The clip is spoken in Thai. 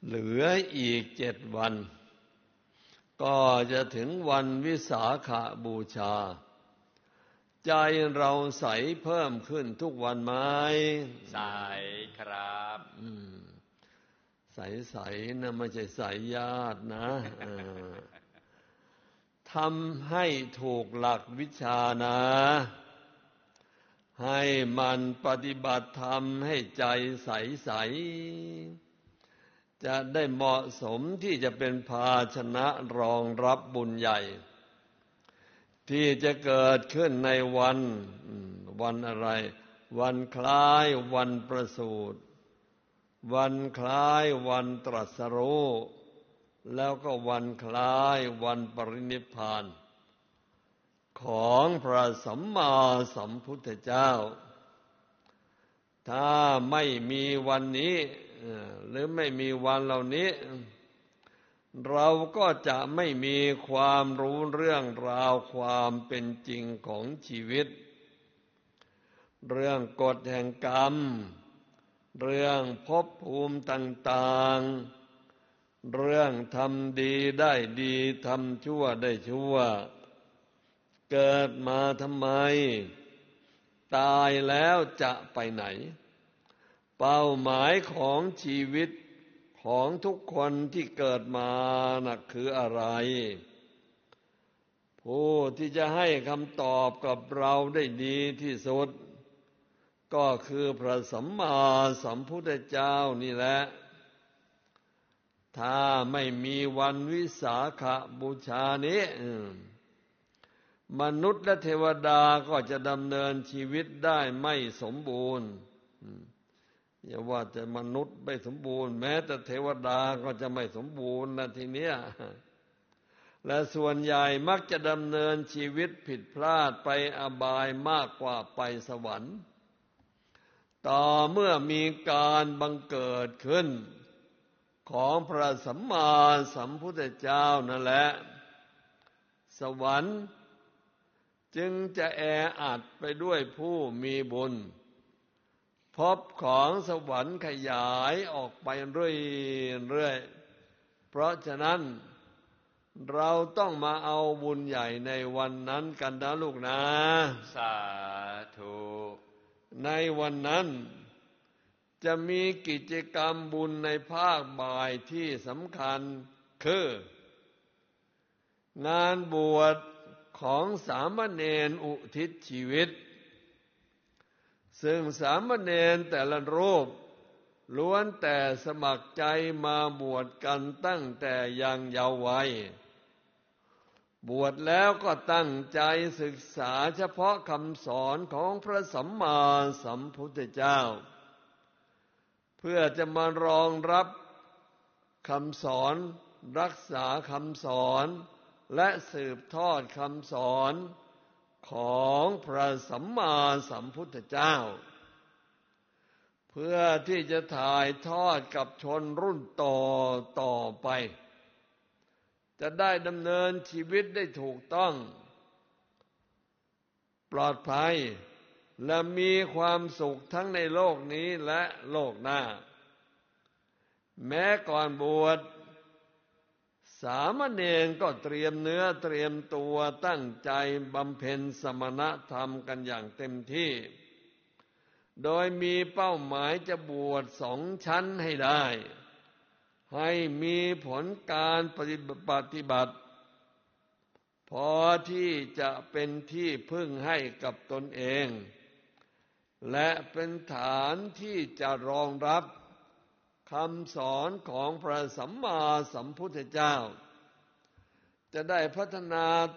เหลืออีก7 วันก็จะถึงวันวิสาขบูชาใจเราใสเพิ่มขึ้นทุกวันไหมใสครับใสๆนะไม่ใช่ใสญาตินะทำให้ถูกหลักวิชานะให้มันปฏิบัติธรรมให้ใจใสๆจะได้เหมาะสมที่จะเป็นภาชนะรองรับบุญใหญ่ที่จะเกิดขึ้นในวันอะไรวันคล้ายวันประสูติวันคล้ายวันตรัสรู้แล้วก็วันคล้ายวันปรินิพพานของพระสัมมาสัมพุทธเจ้าถ้าไม่มีวันนี้หรือไม่มีวันเหล่านี้เราก็จะไม่มีความรู้เรื่องราวความเป็นจริงของชีวิตเรื่องกฎแห่งกรรมเรื่องภพภูมิต่างๆเรื่องทำดีได้ดีทำชั่วได้ชั่วเกิดมาทำไมตายแล้วจะไปไหนเป้าหมายของชีวิตของทุกคนที่เกิดมาน่ะคืออะไรผู้ที่จะให้คำตอบกับเราได้ดีที่สุดก็คือพระสัมมาสัมพุทธเจ้านี่แหละถ้าไม่มีวันวิสาขบูชานี้มนุษย์และเทวดาก็จะดำเนินชีวิตได้ไม่สมบูรณ์อย่าว่าแต่มนุษย์ไม่สมบูรณ์แม้แต่เทวดาก็จะไม่สมบูรณ์นะทีเนี้ยและส่วนใหญ่มักจะดำเนินชีวิตผิดพลาดไปอบายมากกว่าไปสวรรค์ต่อเมื่อมีการบังเกิดขึ้นของพระสัมมาสัมพุทธเจ้านั่นแหละสวรรค์จึงจะแออัดไปด้วยผู้มีบุญภพของสวรรค์ขยายออกไปเรื่อยๆเพราะฉะนั้นเราต้องมาเอาบุญใหญ่ในวันนั้นกันนะลูกนะสาธุในวันนั้นจะมีกิจกรรมบุญในภาคบ่ายที่สำคัญคืองานบวชของสามเณรอุทิศชีวิตซึ่งสามเณรแต่ละรูปล้วนแต่สมัครใจมาบวชกันตั้งแต่ยังเยาว์วัยบวชแล้วก็ตั้งใจศึกษาเฉพาะคำสอนของพระสัมมาสัมพุทธเจ้าเพื่อจะมารองรับคำสอนรักษาคำสอนและสืบทอดคำสอนของพระสัมมาสัมพุทธเจ้าเพื่อที่จะถ่ายทอดกับชนรุ่นต่อไปจะได้ดำเนินชีวิตได้ถูกต้องปลอดภัยและมีความสุขทั้งในโลกนี้และโลกหน้าแม้ก่อนบวชสามเณรก็เตรียมเนื้อเตรียมตัวตั้งใจบำเพ็ญสมณธรรมกันอย่างเต็มที่โดยมีเป้าหมายจะบวช2 ชั้นให้ได้ให้มีผลการปฏิบัติพอที่จะเป็นที่พึ่งให้กับตนเองและเป็นฐานที่จะรองรับคำสอนของพระสัมมาสัมพุทธเจ้าจะได้พัฒนา